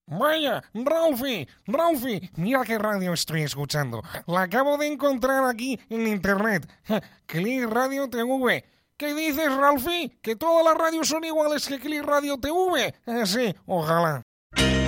Vaya, Ralphie, mira qué radio estoy escuchando. La acabo de encontrar aquí en internet. Click Radio TV. ¿Qué dices, Ralphie? ¿Que todas las radios son iguales que Click Radio TV? Sí, ojalá.